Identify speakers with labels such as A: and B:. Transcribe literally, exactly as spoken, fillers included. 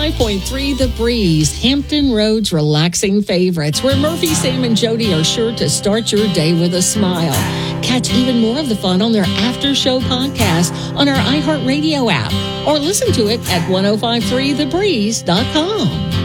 A: five point three The Breeze, Hampton Road's relaxing favorites, where Murphy, Sam, and Jody are sure to start your day with a smile. Catch even more of the fun on their after show podcast on our iHeartRadio app, or listen to it at ten fifty-three the breeze dot com.